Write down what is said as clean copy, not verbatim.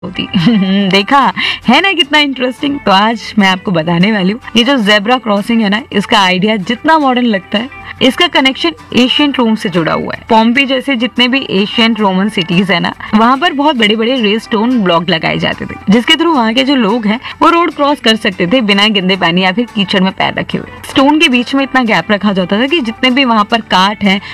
होती। देखा है ना कितना इंटरेस्टिंग। तो आज मैं आपको बताने वाली हूँ ये जो जेब्रा क्रॉसिंग है ना, इसका आइडिया जितना मॉडर्न लगता है, इसका कनेक्शन एशियंट रोम से जुड़ा हुआ है। पॉम्पी जैसे जितने भी एशियंट रोमन सिटीज है ना, वहाँ पर बहुत बड़े बड़े रेस स्टोन ब्लॉक लगाए जाते थे, जिसके थ्रू वहाँ के जो लोग हैं वो रोड क्रॉस कर सकते थे बिना गंदे पानी या फिर कीचड़ में पैर रखे हुए। स्टोन के बीच में इतना गैप रखा जाता था कि जितने भी वहाँ पर काट है